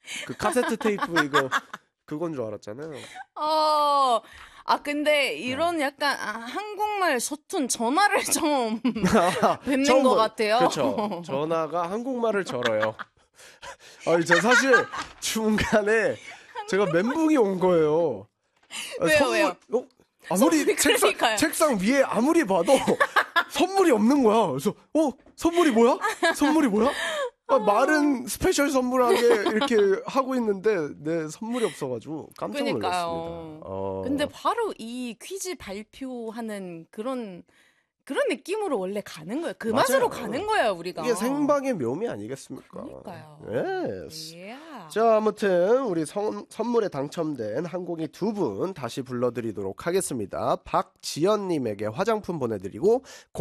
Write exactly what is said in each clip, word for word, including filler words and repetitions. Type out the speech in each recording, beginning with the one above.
그 카세트 테이프 이거 그건 줄 알았잖아요. 어, 아, 근데 이런 약간 아, 한국말 서툰 전화를 처음 뵙는 처음 것 보- 같아요. 그렇죠. 전화가 한국말을 절어요. 아니, 저 사실 중간에 제가 멘붕이 온 거예요. 아, 왜요, 선물, 왜요? 어? 아무리 선물이 책상, 그러니까요. 책상 위에 아무리 봐도 선물이 없는 거야. 그래서 어? 선물이 뭐야? 선물이 뭐야? 아, 말은 스페셜 선물하게 이렇게 하고 있는데 내 선물이 없어가지고 깜짝 놀랐습니다. 그러니까요. 어. 근데 바로 이 퀴즈 발표하는 그런 그런 느낌으로 원래 가는 거예요. 그 맞아요. 맛으로 가는 거예요, 우리가. 이게 생방의 묘미 아니겠습니까? 그러니까요. 예스. Yeah. 자, 아무튼 우리 선, 선물에 당첨된 항공이 두 분 다시 불러드리도록 하겠습니다. 박지연님에게 화장품 보내드리고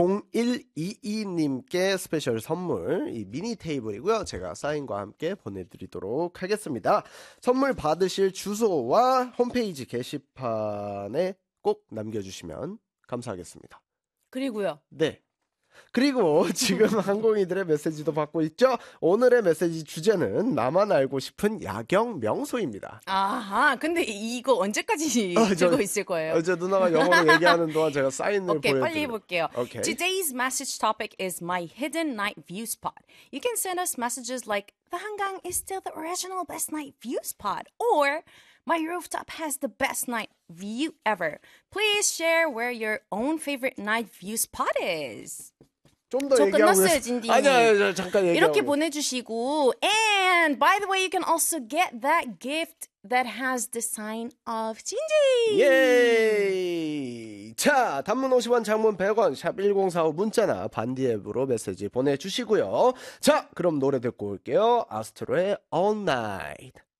공일이이님께 스페셜 선물 이 미니 테이블이고요. 제가 사인과 함께 보내드리도록 하겠습니다. 선물 받으실 주소와 홈페이지 게시판에 꼭 남겨주시면 감사하겠습니다. 그리고요. 네. 그리고 지금 항공이들의 메시지도 받고 있죠. 오늘의 메시지 주제는 나만 알고 싶은 야경 명소입니다. 아하, 근데 이거 언제까지 어, 저- 들고 있을 거예요? 어제 누나가 영어로 얘기하는 동안 제가 사인을 오케이, 보여드릴게요. 빨리 해볼게요. Okay. Today's message topic is my hidden night view spot. You can send us messages like, the Hangang is still the original best night view spot, or my rooftop has the best night view ever. Please share where your own favorite night view spot is. 좀 더 저 얘기하고 끝났어요, 있- 진디님. 아니야, 아니야, 잠깐 얘기하고 이렇게 있- 보내주시고, and by the way, you can also get that gift that has the sign of 진지. 예이! 자, 단문 오십 원, 장문 백 원, 샵 일공사오 문자나 반디 앱으로 메시지 보내주시고요. 자, 그럼 노래 듣고 올게요. 아스트로의 All Night.